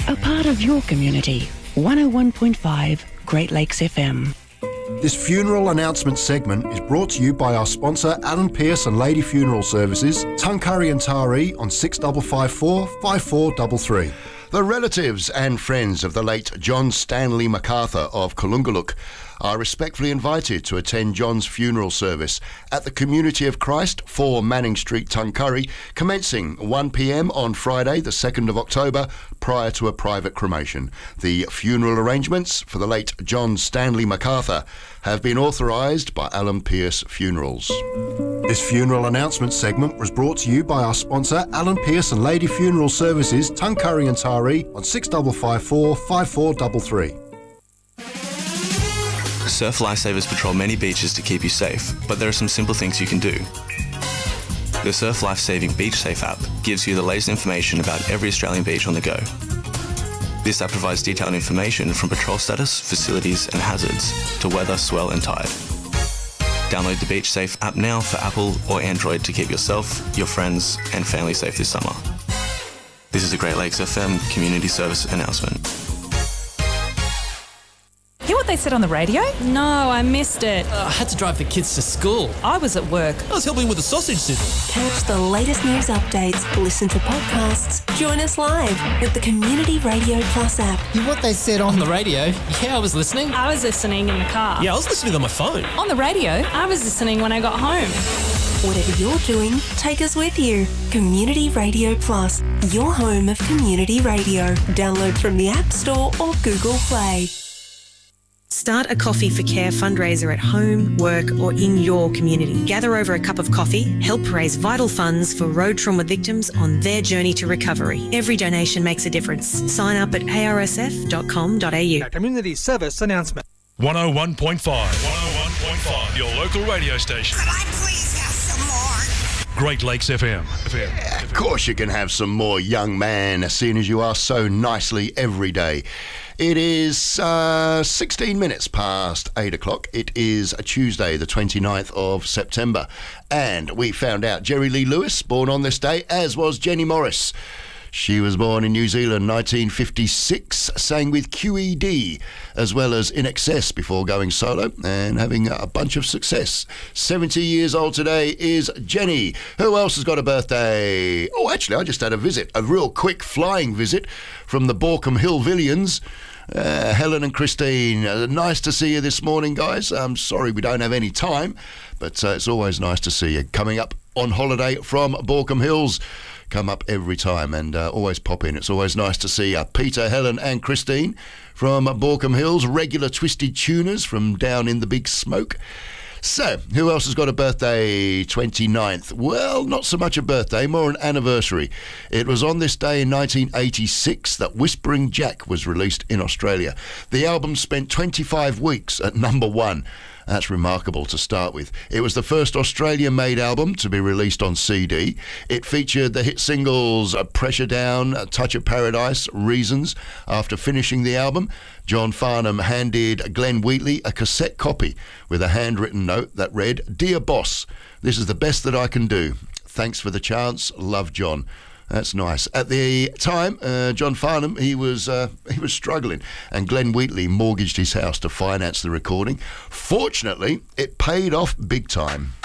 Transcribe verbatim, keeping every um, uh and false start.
A part of your community. one oh one point five Great Lakes F M. This funeral announcement segment is brought to you by our sponsor Alan Pearce and Lady Funeral Services, Tuncurry and Taree on six five five four, five four three three. The relatives and friends of the late John Stanley MacArthur of Kalungaluk are respectfully invited to attend John's funeral service at the Community of Christ, four Manning Street, Tuncurry, commencing one p m on Friday, the second of October, prior to a private cremation. The funeral arrangements for the late John Stanley MacArthur have been authorised by Alan Pearce Funerals. This funeral announcement segment was brought to you by our sponsor Alan Pearce and Lady Funeral Services, Tuncurry and Taree on six five five four, five four three three. Surf Lifesavers patrol many beaches to keep you safe, but there are some simple things you can do. The Surf Lifesaving Beach Safe app gives you the latest information about every Australian beach on the go. This app provides detailed information from patrol status, facilities and hazards to weather, swell and tide. Download the Beach Safe app now for Apple or Android to keep yourself, your friends and family safe this summer. This is a Great Lakes F M community service announcement. Hear what they said on the radio? No, I missed it. Uh, I had to drive the kids to school. I was at work. I was helping with the sausage sizzle. Catch the latest news updates, listen to podcasts, join us live with the Community Radio Plus app. Hear what they said on the radio? Yeah, I was listening. I was listening in the car. Yeah, I was listening on my phone. On the radio? I was listening when I got home. Whatever you're doing, take us with you. Community Radio Plus, your home of community radio. Download from the App Store or Google Play. Start a Coffee for Care fundraiser at home, work or in your community. Gather over a cup of coffee, help raise vital funds for road trauma victims on their journey to recovery. Every donation makes a difference. Sign up at a r s f dot com dot a u. A community service announcement. one oh one point five. one oh one point five, your local radio station. Could I please have some more? Great Lakes F M. F M. Yeah, of course you can have some more, young man, seeing as you are so nicely every day. It is uh, sixteen minutes past eight o'clock. It is a Tuesday, the twenty-ninth of September. And we found out Jerry Lee Lewis, born on this day, as was Jenny Morris. She was born in New Zealand nineteen fifty-six, sang with Q E D as well as In Excess before going solo and having a bunch of success. seventy years old today is Jenny. Who else has got a birthday? Oh, actually, I just had a visit, a real quick flying visit from the Borkham Hill Villians. Uh, Helen and Christine, uh, nice to see you this morning, guys. I'm sorry we don't have any time, but uh, it's always nice to see you. Coming up on holiday from Borkham Hills. Come up every time and uh, always pop in. It's always nice to see uh, Peter, Helen and Christine from Borkham Hills, regular Twisted Tuners from down in the Big Smoke. So, who else has got a birthday? twenty-ninth. Well, not so much a birthday, more an anniversary. It was on this day in nineteen eighty-six that Whispering Jack was released in Australia. The album spent twenty-five weeks at number one. That's remarkable to start with. It was the first Australian-made album to be released on C D. It featured the hit singles uh, Pressure Down, uh, Touch of Paradise, Reasons. After finishing the album, John Farnham handed Glenn Wheatley a cassette copy with a handwritten note that read, "Dear Boss, this is the best that I can do. Thanks for the chance. Love, John." That's nice. At the time, uh, John Farnham, he was uh, he was struggling, and Glenn Wheatley mortgaged his house to finance the recording. Fortunately, it paid off big time.